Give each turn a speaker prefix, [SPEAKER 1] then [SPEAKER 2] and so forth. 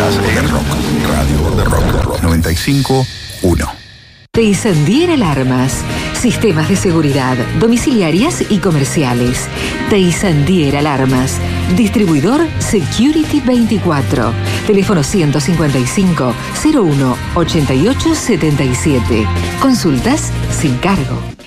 [SPEAKER 1] Estás en Rock, Radio de Rock 95.1.
[SPEAKER 2] Teisandier Alarmas. Sistemas de seguridad domiciliarias y comerciales. Teisandier Alarmas. Distribuidor Security 24. Teléfono 155 01 88 77. Consultas sin cargo.